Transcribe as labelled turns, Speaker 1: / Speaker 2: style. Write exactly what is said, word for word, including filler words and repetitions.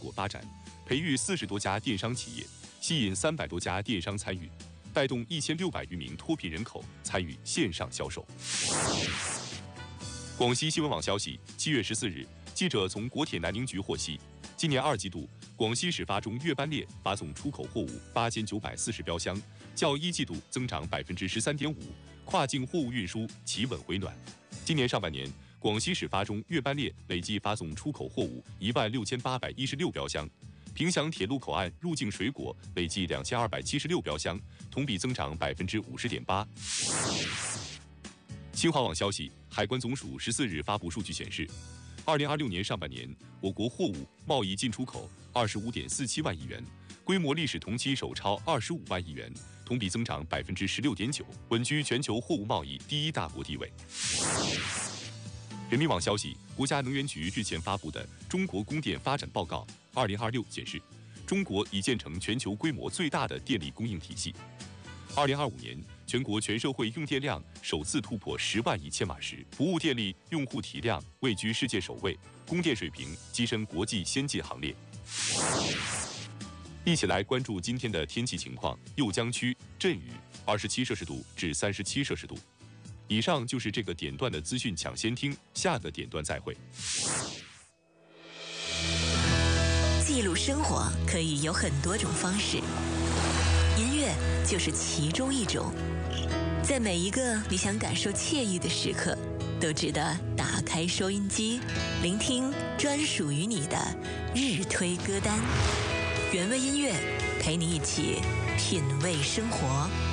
Speaker 1: 果发展，培育四十多家电商企业，吸引三百多家电商参与，带动一千六百余名脱贫人口参与线上销售。广西新闻网消息，七月十四日，记者从国铁南宁局获悉，今年二季度广西始发中月班列发送出口货物八千九百四十标箱，较一季度增长百分之十三点五，跨境货物运输企稳回暖。今年上半年，广西始发中月班列累计发送出口货物一万六千八百一十六标箱，凭祥铁路口岸入境水果累计两千二百七十六标箱，同比增长百分之五十点八。新华网消息，海关总署十四日发布数据显示，二零二六年上半年，我国货物贸易进出口二十五点四七万亿元，规模历史同期首超二十五万亿元，同比增长百分之十六点九，稳居全球货物贸易第一大国地位。人民网消息，国家能源局日前发布的《中国供电发展报告二零二六》显示，中国已建成全球规模最大的电力供应体系。二零二五年，全国全社会用电量首次突破十万亿千瓦时，服务电力用户体量位居世界首位，供电水平跻身国际先进行列。一起来关注今天的天气情况：右江区阵雨，二十七摄氏度至三十七摄氏度。以上就是这个点段的资讯抢先听，下个点段再会。
Speaker 2: 记录生活可以有很多种方式，音乐就是其中一种。在每一个你想感受惬意的时刻，都值得打开收音机，聆听专属于你的日推歌单。原味音乐陪你一起品味生活。